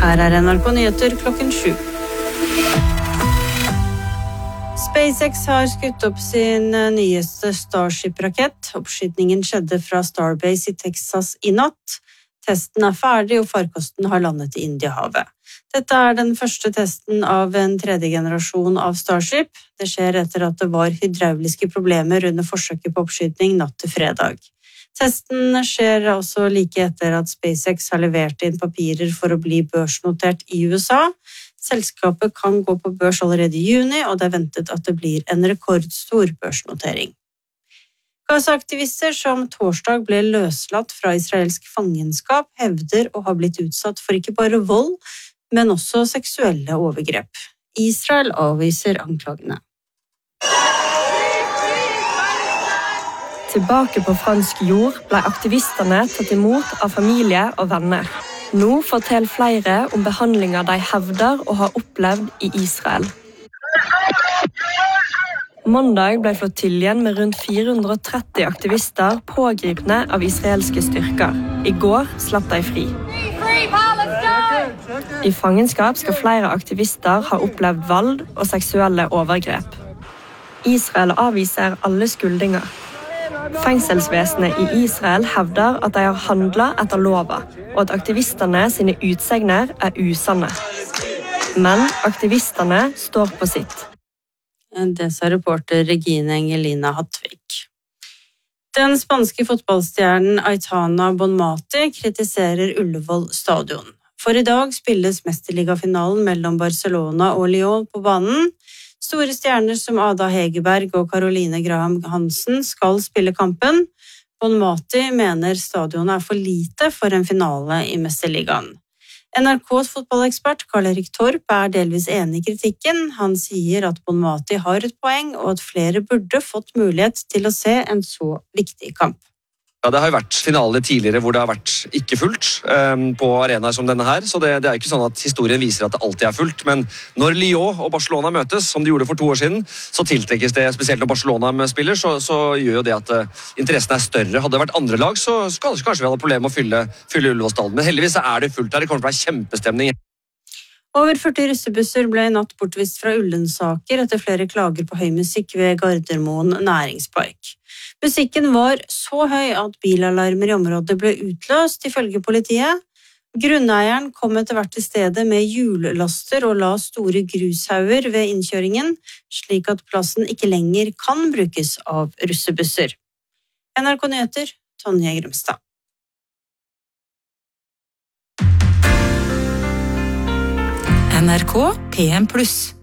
Her NRK Nyheter klokken 7. SpaceX har skutt opp sin nyeste Starship-rakett. Oppskytningen skjedde fra Starbase i Texas i natt. Testen er ferdig, og farkosten har landet i Indiahavet. Dette er den første testen av en tredje generasjon av Starship. Det skjer etter at det var hydrauliske problemer under forsøket på oppskytning natt til fredag. Testen skjer også like etter at SpaceX har levert inn papirer for å bli børsnotert i USA. Selskapet kan gå på børs allerede i juni, og det er ventet at det blir en rekordstor børsnotering. Gaza-aktivister som torsdag ble løslatt fra israelsk fangenskap, hevder å ha blitt utsatt for ikke bare vold, men også seksuelle overgrep. Israel avviser anklagene. Tilbake på fransk jord ble aktivistene tatt imot av familie og venner. Nå forteller flere om behandlinger de hevder å ha opplevd i Israel. Mandag ble flottiljen med rundt 430 aktivister pågripne av israelske styrker. I går slapp de fri. I fangenskap skal flere aktivister ha opplevd vold og seksuelle overgrep. Israel avviser alle skuldinger. Fengselsvesenet i Israel hevder at de har handlet etter lova, og at aktivistene sine utsegner er usanne. Men aktivistene står på sitt. Det sa reporter Regine Engelina Hattvik. Den spanske fotballstjernen Aitana Bonmati kritiserer Ullevål stadion. For i dag spilles mesterligafinalen mellom Barcelona og Lyon på banen. Store stjerner som Ada Hegerberg og Caroline Graham Hansen skal spille kampen. Bonmati mener stadionet er for lite for en finale i mesterligaen. NRKs fotballekspert Karl-Erik Torp er delvis enig i kritikken. Han sier at Bonmati har et poeng, og at flere burde fått mulighet til å se en så viktig kamp. Ja, det har jo vært finaler tidligere hvor det har vært ikke fullt på arenaer som denne her, så det er ikke sånn at historien viser at det alltid er fullt, men når Lyon og Barcelona møtes, som de gjorde for 2 år siden, så tiltrekkes det, spesielt når Barcelona spiller, så gjør jo det at interessen er større. Hadde det vært andre lag, så kanskje vi hadde problemer med å fylle Ullevål stadion, men heldigvis er det fullt her, det kommer til å være kjempestemning. Over 40 russebusser ble i natt bortvist fra Ullensaker etter flere klager på høy musikk ved Gardermoen næringspark. Musikken var så høy at bilalarmer i området ble utløst, ifølge politiet. Grunneieren kom etter hvert til stedet med hjullaster og la store grushauger ved innkjøringen, slik at plassen ikke lenger kan brukes av russebusser. NRK Nyheter, Tonje Grimstad. NRK PM+.